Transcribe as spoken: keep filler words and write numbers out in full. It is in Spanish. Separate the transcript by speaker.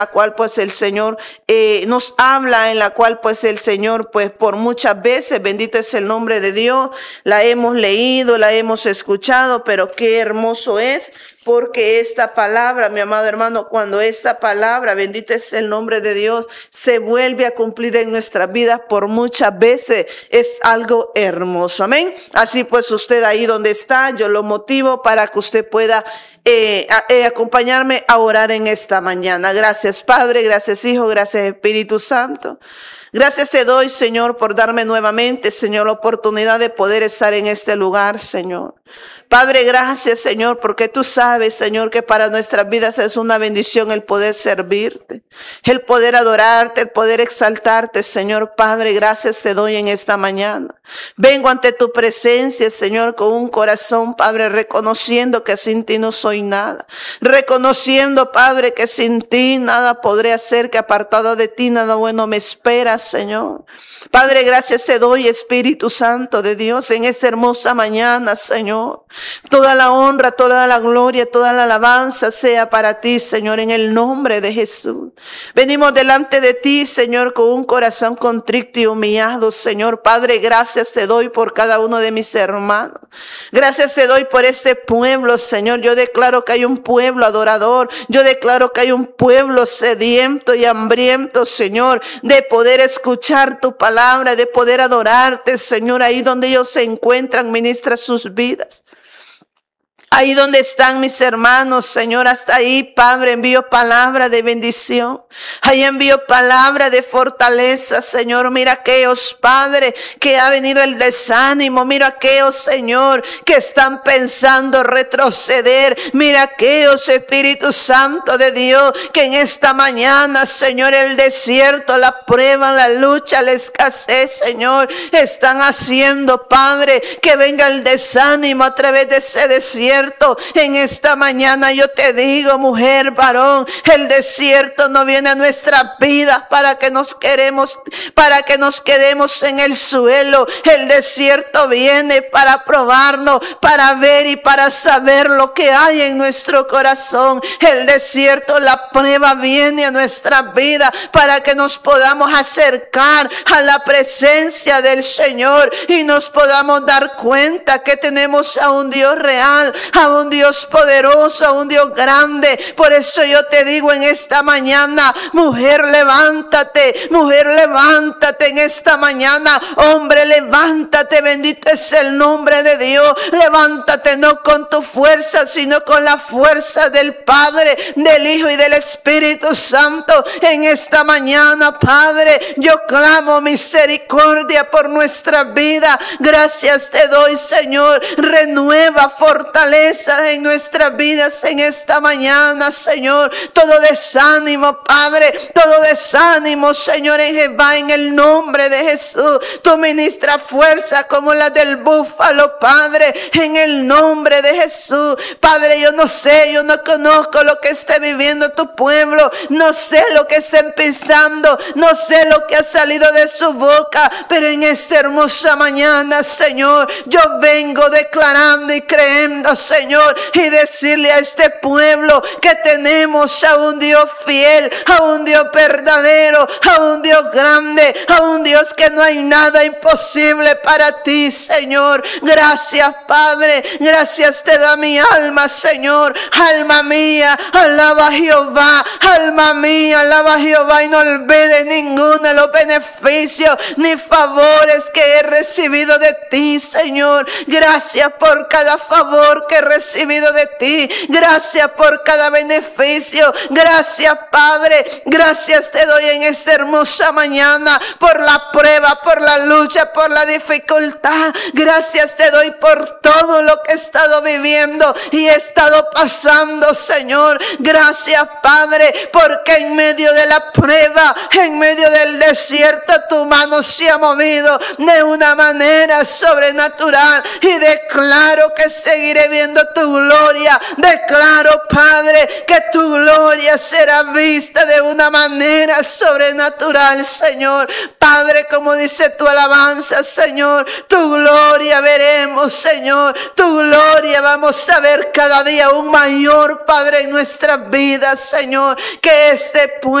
Speaker 1: la cual pues el Señor eh, nos habla, en la cual pues el Señor pues por muchas veces, bendito es el nombre de Dios, la hemos leído, la hemos escuchado, pero qué hermoso es. Porque esta palabra, mi amado hermano, cuando esta palabra, bendito es el nombre de Dios, se vuelve a cumplir en nuestras vidas por muchas veces, es algo hermoso. Amén. Así pues usted ahí donde está, yo lo motivo para que usted pueda eh, a, eh, acompañarme a orar en esta mañana. Gracias Padre, gracias Hijo, gracias Espíritu Santo. Gracias te doy, Señor, por darme nuevamente, Señor, la oportunidad de poder estar en este lugar, Señor. Padre, gracias, Señor, porque tú sabes, Señor, que para nuestras vidas es una bendición el poder servirte, el poder adorarte, el poder exaltarte, Señor. Padre, gracias te doy en esta mañana. Vengo ante tu presencia, Señor, con un corazón, Padre, reconociendo que sin ti no soy nada. Reconociendo, Padre, que sin ti nada podré hacer, que apartado de ti nada bueno me espera, Señor. Padre, gracias te doy, Espíritu Santo de Dios, en esta hermosa mañana, Señor. Toda la honra, toda la gloria, toda la alabanza sea para ti, Señor, en el nombre de Jesús. Venimos delante de ti, Señor, con un corazón contrito y humillado, Señor. Padre, gracias te doy por cada uno de mis hermanos. Gracias te doy por este pueblo, Señor. Yo declaro que hay un pueblo adorador. Yo declaro que hay un pueblo sediento y hambriento, Señor, de poder escuchar tu palabra, de poder adorarte, Señor. Ahí donde ellos se encuentran, ministra sus vidas. Ahí donde están mis hermanos, Señor, hasta ahí, Padre, envío palabra de bendición. Ahí envío palabra de fortaleza, Señor. Mira aquellos, Padre, que ha venido el desánimo. Mira aquellos, Señor, que están pensando retroceder. Mira aquellos, Espíritu Santo de Dios, que en esta mañana, Señor, el desierto, la prueba, la lucha, la escasez, Señor, están haciendo, Padre, que venga el desánimo a través de ese desierto. En esta mañana yo te digo, mujer, varón, el desierto no viene a nuestra vida para que nos queremos, para que nos quedemos en el suelo. El desierto viene para probarnos, para ver y para saber lo que hay en nuestro corazón. El desierto, la prueba viene a nuestra vida para que nos podamos acercar a la presencia del Señor y nos podamos dar cuenta que tenemos a un Dios real, a un Dios poderoso, a un Dios grande. Por eso yo te digo en esta mañana, mujer, levántate, mujer, levántate en esta mañana, hombre, levántate, bendito es el nombre de Dios. Levántate no con tu fuerza, sino con la fuerza del Padre, del Hijo y del Espíritu Santo. En esta mañana, Padre, yo clamo misericordia por nuestra vida. Gracias te doy, Señor. Renueva, fortaleza en nuestras vidas en esta mañana, Señor. Todo desánimo, Padre, todo desánimo, Señor, en Jehová, en el nombre de Jesús. Tú ministra fuerza como la del búfalo, Padre, en el nombre de Jesús. Padre, yo no sé, yo no conozco lo que esté viviendo tu pueblo, no sé lo que estén pensando, no sé lo que ha salido de su boca, pero en esta hermosa mañana, Señor, yo vengo declarando y creyendo, Señor, y decirle a este pueblo que tenemos a un Dios fiel, a un Dios verdadero, a un Dios grande, a un Dios que no hay nada imposible para ti, Señor. Gracias, Padre, gracias te da mi alma, Señor. Alma mía, alaba a Jehová, alma mía, alaba a Jehová, y no olvides ninguno de los beneficios ni favores que he recibido de ti, Señor. Gracias por cada favor que he recibido de ti. Gracias por cada beneficio. Gracias, Padre. Gracias te doy en esta hermosa mañana por la prueba, por la lucha, por la dificultad. Gracias te doy por todo lo que he estado viviendo y he estado pasando, Señor. Gracias, Padre, porque en medio de la prueba, en medio del desierto, tu mano se ha movido de una manera sobrenatural, y declaro que seguiré viendo viendo tu gloria. Declaro, Padre, que tu gloria será vista de una manera sobrenatural, Señor. Padre, como dice tu alabanza, Señor, tu gloria veremos, Señor. Tu gloria vamos a ver cada día un mayor, Padre, en nuestras vidas, Señor. Que este pueblo